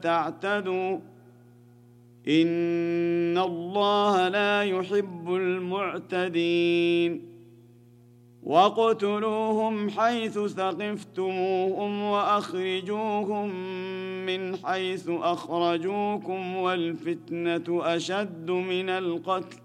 تعتدوا إن الله لا يحب المعتدين واقتلوهم حيث ثقفتموهم وأخرجوهم من حيث أخرجوكم والفتنة أشد من القتل